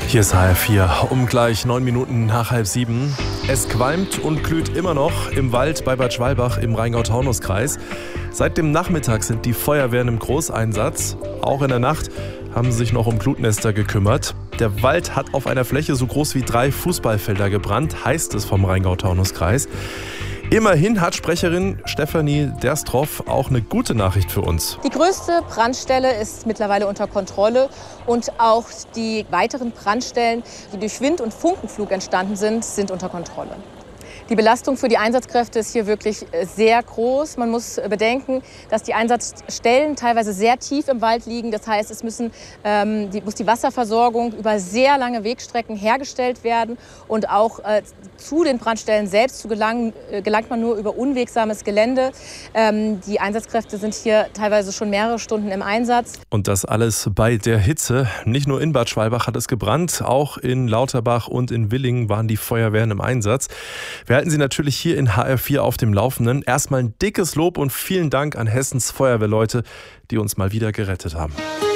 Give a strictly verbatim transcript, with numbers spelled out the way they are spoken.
Hier ist H R vier, um gleich neun Minuten nach halb sieben. Es qualmt und glüht immer noch im Wald bei Bad Schwalbach im Rheingau-Taunus-Kreis. Seit dem Nachmittag sind die Feuerwehren im Großeinsatz. Auch in der Nacht haben sie sich noch um Glutnester gekümmert. Der Wald hat auf einer Fläche so groß wie drei Fußballfelder gebrannt, heißt es vom Rheingau-Taunus-Kreis. Immerhin hat Sprecherin Stefanie Derstroff auch eine gute Nachricht für uns. Die größte Brandstelle ist mittlerweile unter Kontrolle und auch die weiteren Brandstellen, die durch Wind- und Funkenflug entstanden sind, sind unter Kontrolle. Die Belastung für die Einsatzkräfte ist hier wirklich sehr groß. Man muss bedenken, dass die Einsatzstellen teilweise sehr tief im Wald liegen. Das heißt, es müssen, ähm, die, muss die Wasserversorgung über sehr lange Wegstrecken hergestellt werden. Und auch äh, zu den Brandstellen selbst zu gelangen, äh, gelangt man nur über unwegsames Gelände. Ähm, die Einsatzkräfte sind hier teilweise schon mehrere Stunden im Einsatz. Und das alles bei der Hitze. Nicht nur in Bad Schwalbach hat es gebrannt, auch in Lauterbach und in Willingen waren die Feuerwehren im Einsatz. Wir halten Sie natürlich hier in H R vier auf dem Laufenden. Erstmal ein dickes Lob und vielen Dank an Hessens Feuerwehrleute, die uns mal wieder gerettet haben.